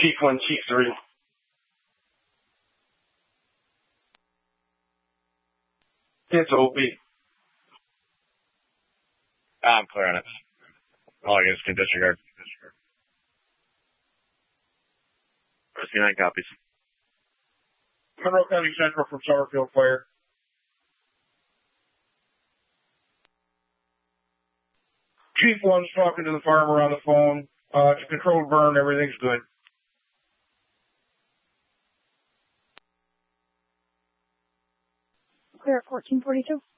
Chief 1, Chief 3. It's OB. I'm clear on it. All I get is to disregard. C9 copies. Monroe County Central from Summerfield Fire. Chief 1's talking to the farmer on the phone. It's a controlled burn. Everything's good. Clear at 1442.